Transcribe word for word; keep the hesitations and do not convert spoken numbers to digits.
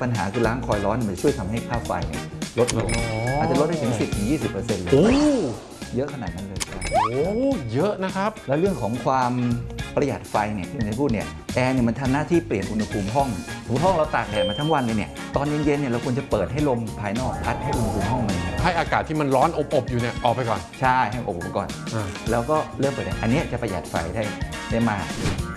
ปัญหาคือล้างคอยล์ร้อนมันช่วยทำให้ค่าไฟลดลงอาจจะลดได้ถึง สิบถึงยี่สิบเปอร์เซ็นต์ เลยเยอะขนาดนั้นเลยโอ้เยอะนะครับแล้วเรื่องของความประหยัดไฟเนี่ยที่ผมจะพูดเนี่ยแอร์เนี่ยมันทำหน้าที่เปลี่ยนอุณหภูมิห้องสมมติห้องเราตากแดดมาทั้งวันเลยเนี่ยตอนเย็นๆเนี่ยเราควรจะเปิดให้ลมภายนอกพัดให้อุณหภูมิห้องมันให้อากาศที่มันร้อนอบๆอยู่เนี่ยออกไปก่อนใช่ให้อบก่อนแล้วก็เริ่มเปิดอันนี้จะประหยัดไฟได้ได้มาก